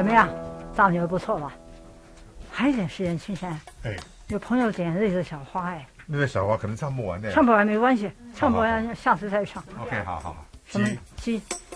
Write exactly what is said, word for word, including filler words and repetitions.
怎么样？造牛不错吧？还有点时间，青山。 哎， 有朋友点那个小花哎。 那个小花可能唱不完的。 唱不完没关系，唱不完下次再唱。 OK， 好好好。 什么鸡？